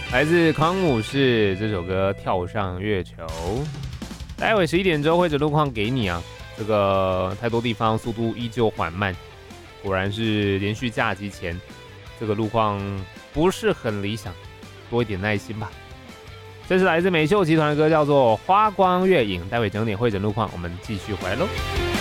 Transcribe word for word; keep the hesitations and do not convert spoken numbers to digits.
来自康姆士这首歌《跳上月球》。待会十一点之后会诊路况给你啊，这个太多地方速度依旧缓慢，果然是连续假期前，这个路况不是很理想，多一点耐心吧。这是来自美秀集团的歌，叫做《花光月影》。待会整点会诊路况，我们继续回来喽。